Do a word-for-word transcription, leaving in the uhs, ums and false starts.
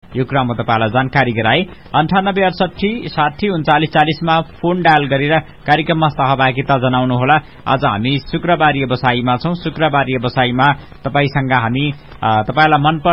यो कुरा म तपाईलाई जानकारी गराए। अन्ठानब्बे अडसठी साठी उन्चालिस चालिसमा फोन डायल गरेर कार्यक्रममा सहभागिता जनाउनुहोला। आज हामी शुक्रबार व्यवसायीमा छौं। शुक्रबार व्यवसायीमा तपाईसँग हामी तपाईलाई मन